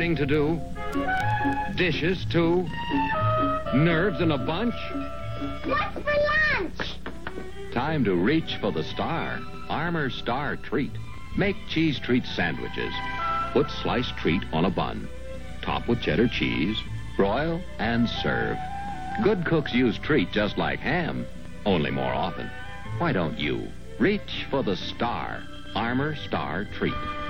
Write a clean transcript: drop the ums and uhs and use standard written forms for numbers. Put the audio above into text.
ironing to do, dishes too, nerves in a bunch. What's for lunch? Time to reach for the star. Armour Star Treat. Make cheese treat sandwiches. Put sliced treat on a bun. Top with cheddar cheese. Broil and serve. Good cooks use treat just like ham, only more often. Why don't you reach for the star? Armour Star Treat.